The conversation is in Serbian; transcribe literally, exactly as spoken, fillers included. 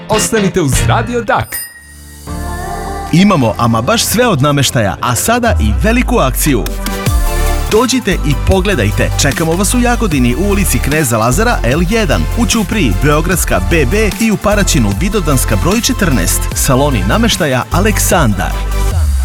Ostanite uz Radio Dak. Imamo ama baš sve od namještaja, a sada i veliku akciju. Dođite i pogledajte, čekamo vas u Jagodini u ulici Kneza Lazara el jedan, u Ćupriji Beogradska be be i u Paraćinu Vidovdanska broj četrnaest. Saloni namještaja Aleksandar.